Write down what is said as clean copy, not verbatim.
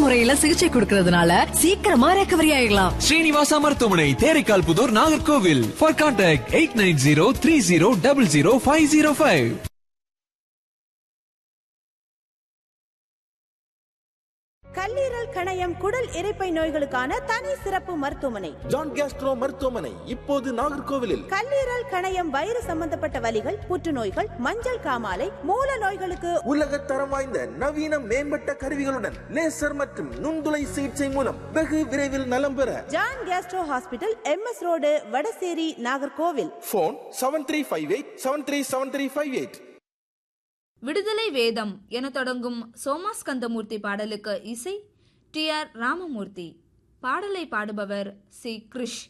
முறையில சிகிச்சை கொடுக்கறதுனால சீக்கிரமா ரெக்கவரி ஆயிடலாம். ஸ்ரீனிவாசா மருத்துவமனை, தேரைக்கால் புதூர், நாகர்கோவில். For contact 8903000505. கல்லீரல், கணையம், குடல் இரைப்பை நோய்களுக்கான தனி சிறப்பு மருத்துவமனை ஜான் கேஸ்ட்ரோ மருத்துவமனை இப்போது நாகர்கோவிலில். கல்லீரல், கணையம், வயிறு சம்பந்தப்பட்ட வலிகள், புற்றுநோய்கள், மஞ்சள் காமாலை, மூல நோய்களுக்கு உலக தரம் வாய்ந்த நவீன மேம்பட்ட கருவிகளுடன் லேசர் மற்றும் நுண்துளை சிகிச்சை மூலம் வெகு விரைவில் நலம் பெற John Castro hospital, MS road, Vadasery, Nagercoil. Phone 7358737358. விடுதலை வேதம் என தொடங்கும் சோமாஸ்கந்தமூர்த்தி பாடலுக்கு இசை TR ராமமூர்த்தி. பாடலை பாடுபவர் சி. கிருஷ்.